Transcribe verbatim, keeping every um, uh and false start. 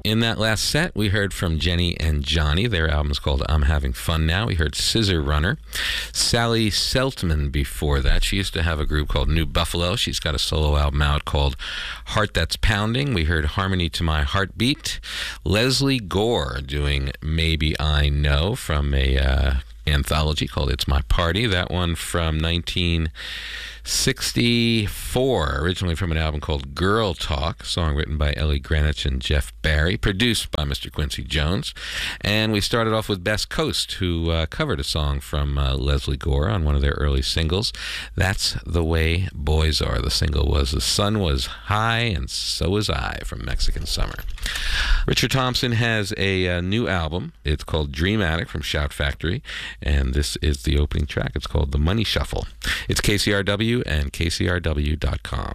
In that last set, we heard from Jenny and Johnny. Their album is called I'm Having Fun Now. We heard Scissor Runner. Sally Seltman before that. She used to have a group called New Buffalo. She's got a solo album out called Heart That's Pounding. We heard Harmony to My Heartbeat. Leslie Gore doing Maybe I Know from a uh, anthology called It's My Party. That one from nineteen sixty-four, originally from an album called Girl Talk, a song written by Ellie Greenwich and Jeff Barry, produced by Mister Quincy Jones. And we started off with Best Coast, who uh, covered a song from uh, Leslie Gore on one of their early singles. That's the Way Boys Are. The single was The Sun Was High and So Was I from Mexican Summer. Richard Thompson has a uh, new album. It's called Dream Attic from Shout Factory, and this is the opening track. It's called The Money Shuffle. It's K C R W and K C R W dot com.